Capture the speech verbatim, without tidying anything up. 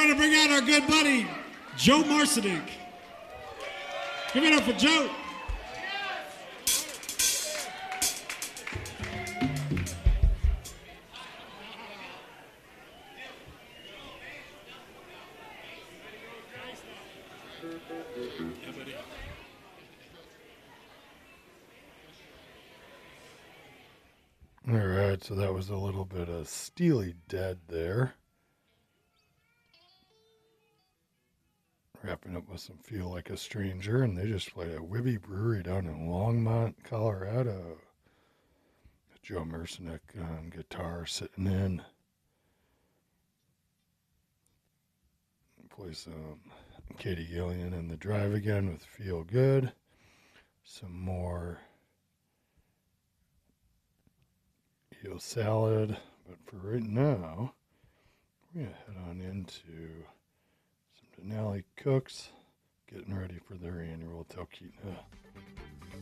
to bring out our good buddy, Joe Marcinik. Give it up for Joe. All right, so that was a little bit of Steely Dead there. Wrapping up with some Feel Like a Stranger, and they just played at Wibby Brewery down in Longmont, Colorado. Joe Marcinik on guitar sitting in. Play some Katie Gillian in the Drive Again with Feel Good. Some more Eel Salad. But for right now, we're going to head on into some Denali Cooks, getting ready for their annual Talkeetna